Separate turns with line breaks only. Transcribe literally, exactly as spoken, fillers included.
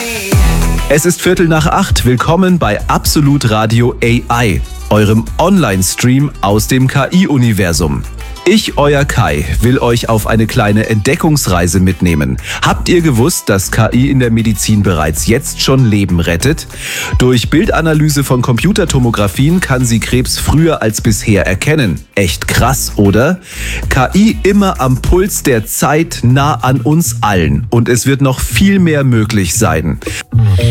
Es ist Viertel nach acht. Willkommen bei Absolut Radio A I, eurem Online-Stream aus dem K I-Universum. Ich, euer Kai, will euch auf eine kleine Entdeckungsreise mitnehmen. Habt ihr gewusst, dass K I in der Medizin bereits jetzt schon Leben rettet? Durch Bildanalyse von Computertomographien kann sie Krebs früher als bisher erkennen. Echt krass, oder? K I immer am Puls der Zeit, nah an uns allen. Und es wird noch viel mehr möglich sein.